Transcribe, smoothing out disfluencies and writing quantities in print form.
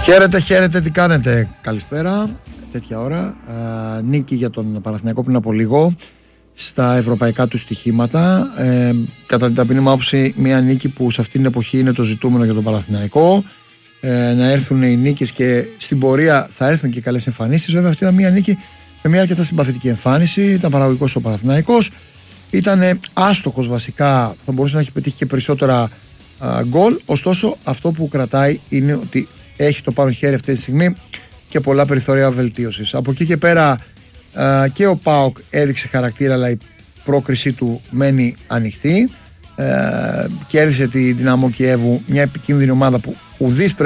Χαίρετε, τι κάνετε? Καλησπέρα, τέτοια ώρα. Νίκη για τον Παναθηναϊκό πριν από λίγο στα ευρωπαϊκά του στοιχήματα. Κατά την ταπεινή μου άποψη, μια νίκη που σε αυτήν την εποχή είναι το ζητούμενο για τον Παναθηναϊκό. Να έρθουν οι νίκες και στην πορεία θα έρθουν και καλές εμφανίσεις. Βέβαια, αυτή ήταν μια νίκη με μια αρκετά συμπαθητική εμφάνιση. Ήταν παραγωγικός ο Παναθηναϊκός. Ήταν άστοχος βασικά, θα μπορούσε να έχει πετύχει και περισσότερα γκολ. Ωστόσο, αυτό που κρατάει είναι ότι έχει το πάνω χέρι αυτή τη στιγμή και πολλά περιθώρια βελτίωσης. Από εκεί και πέρα και ο ΠΑΟΚ έδειξε χαρακτήρα, αλλά η πρόκρισή του μένει ανοιχτή. Κέρδισε τη Δυναμό Κιέβου, μια επικίνδυνη ομάδα που ουδής